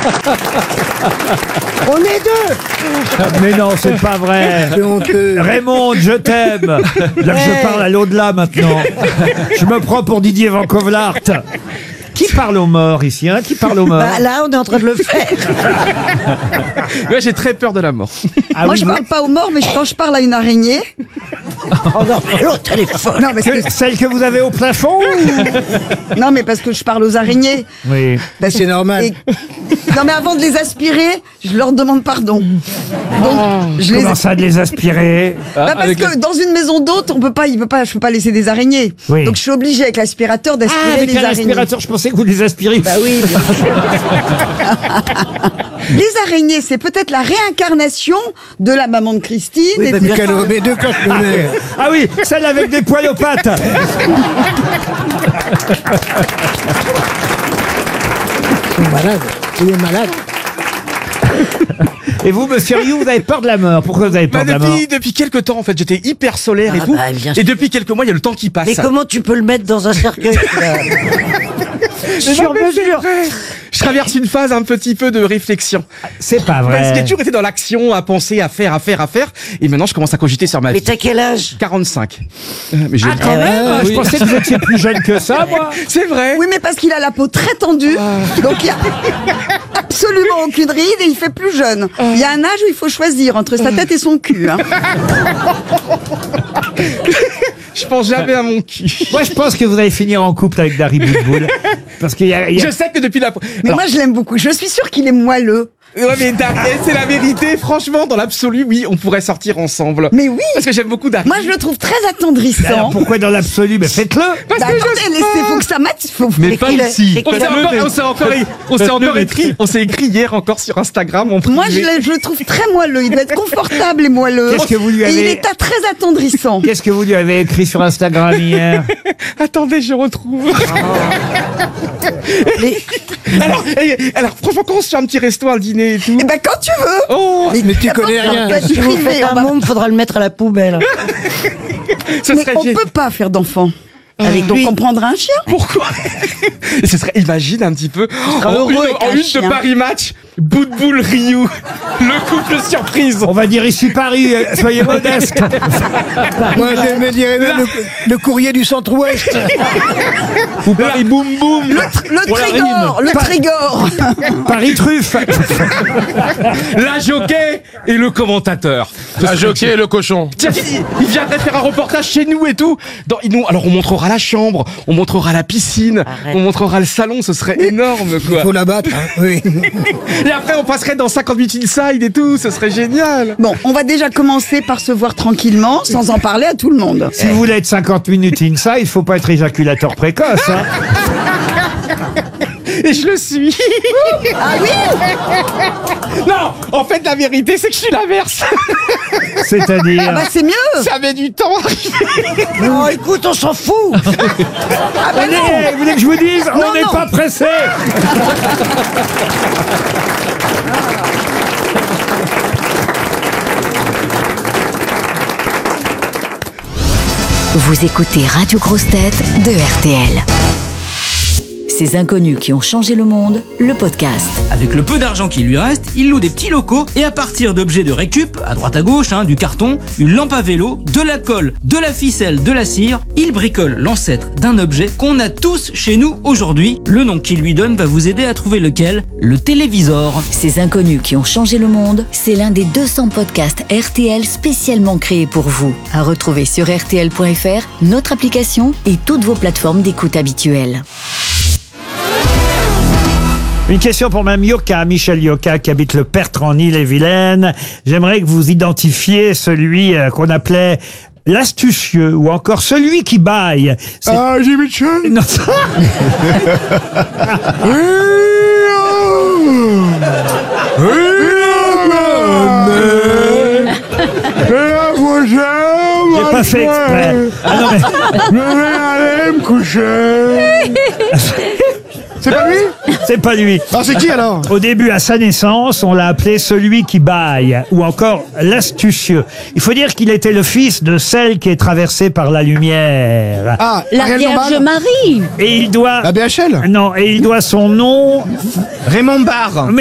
On est deux. Mais non, c'est pas vrai. C'est honteux. Raymond, je t'aime. Là, je parle à l'au-delà maintenant. Je me prends pour Didier Van Kovlart. Qui parle aux morts ici, hein? Qui parle aux morts? Bah, là, on est en train de le faire. Moi, j'ai très peur de la mort. Ah Moi, oui, je parle pas aux morts, mais quand je parle à une araignée. Oh non, mais l'autre, elle est folle. Non, mais c'est- Celle que vous avez au plafond non, mais parce que je parle aux araignées. Oui. Bah, C'est normal. Non, mais avant de les aspirer, je leur demande pardon. Donc, je les. Comment ça de les aspirer? Bah, parce que dans une maison d'hôte, je peux pas laisser des araignées. Oui. Donc je suis obligée avec l'aspirateur d'aspirer Avec les un araignées. aspirateur, je pensais que vous les aspiriez. Bah oui. bien sûr. Les araignées, c'est peut-être la réincarnation de la maman de Christine. Oui, et bah, de- mes deux coches le nez. Ah oui, celle avec des poils aux pattes. Il est malade. Il est malade. Et vous, monsieur Rioux, vous avez peur de la mort. Pourquoi vous avez peur de la mort? Depuis quelques temps, en fait, j'étais hyper solaire et Ah tout. bah, bien sûr. Et depuis quelques mois, il y a le temps qui passe. Mais comment tu peux le mettre dans un cercueil là Sur mesure. Je traverse une phase un petit peu de réflexion. C'est pas Parce que j'ai vrai. toujours été dans l'action, à penser, à faire. Et maintenant, je commence à cogiter sur ma Mais vie. t'as quel âge? 45. Mais j'ai... Ah, quand même? Je pensais que vous étiez plus jeune que ça, moi. C'est vrai. Oui, mais parce qu'il a la peau très tendue, donc il y a absolument aucune ride et il fait plus jeune. Il y a un âge où il faut choisir entre sa tête et son cul. Hein. Je pense jamais à mon cul. Moi, je pense que vous allez finir en couple avec Dari Boudboul. Parce qu'il y a... Je sais que depuis la... Mais moi, je l'aime beaucoup. Je suis sûre qu'il est moelleux. Ouais, mais Dari, c'est la vérité. Franchement, dans l'absolu, oui, on pourrait sortir ensemble. Mais oui. Parce que j'aime beaucoup Dari. Moi, je le trouve très Alors, attendrissant. pourquoi dans l'absolu? Mais faites-le. Parce Bah, que attendez, laissez, faut que ça mate. Mais pas ici. on s'est écrit hier encore sur Instagram. Moi, je le trouve très moelleux. Il doit être confortable et moelleux. Qu'est-ce que vous lui Et il avez... est très attendrissant. Qu'est-ce que vous lui avez écrit sur Instagram hier? Attendez, je retrouve. Alors, franchement, quand on se fait un petit resto, un dîner et tout. Eh ben, quand tu veux. Oh, Mais tu connais rien. peut être Si vous privé, faites on un va- môme, faudra le mettre à la poubelle. ce Mais serait on génial. peut pas faire d'enfants. Donc lui. on prendra un chien. Pourquoi? Et ce serait, imagine un petit peu, heureux avec en un une de chien. Paris Match, Boudboul Rioux, le couple surprise. On va dire ici Paris, soyez modeste. Moi, je me dirais même le courrier du centre-ouest. Ou Paris Boum Boum. Le Trégor. Paris truffe. La jockey et le commentateur. La jockey et le cochon. Tiens, il viendrait faire un reportage chez nous et tout. Alors on montrera la chambre, on montrera la piscine, Arrête. on montrera le salon, ce serait énorme Il quoi. faut la battre. Hein. Oui. Et après on passerait dans 58 Inside et tout, ce serait génial. Bon, on va déjà commencer par se voir tranquillement, sans en parler à tout le monde. Si vous voulez être 50 minutes inside, il faut pas être éjaculateur précoce. Hein. Et je le suis. Ah oui. Non, en fait la vérité c'est que je suis l'inverse. C'est-à-dire... Bah c'est mieux. Ça met du temps à arriver. Non, écoute, on s'en fout. Ah bah non. Vous voulez que je vous dise? Non, On n'est non. pas pressé. Vous écoutez Radio Grosse Tête de RTL. Ces inconnus qui ont changé le monde, le podcast. Avec le peu d'argent qui lui reste, il loue des petits locaux et à partir d'objets de récup, à droite à gauche, du carton, une lampe à vélo, de la colle, de la ficelle, de la cire, il bricole l'ancêtre d'un objet qu'on a tous chez nous aujourd'hui. Le nom qu'il lui donne va vous aider à trouver lequel, le télévisor. Ces inconnus qui ont changé le monde, c'est l'un des 200 podcasts RTL spécialement créés pour vous. À retrouver sur RTL.fr, notre application et toutes vos plateformes d'écoute habituelles. Une question pour Mme Yoka, Michel Yoka, qui habite le Pertre en Ille-et-Vilaine. J'aimerais que vous identifiez celui qu'on appelait l'astucieux ou encore celui qui baille. Ah, Jimmy Mitchell. Non. J'ai pas fait exprès. Ah non, mais... Je vais aller me coucher. C'est pas lui? C'est pas lui. Ah, c'est qui alors? Au début, à sa naissance, on l'a appelé celui qui baille, ou encore l'astucieux. Il faut dire qu'il était le fils de celle qui est traversée par la lumière. Ah, La Ariel Vierge Dombal. Marie. Et il doit... La BHL. Non, et il doit son nom... Raymond Barre.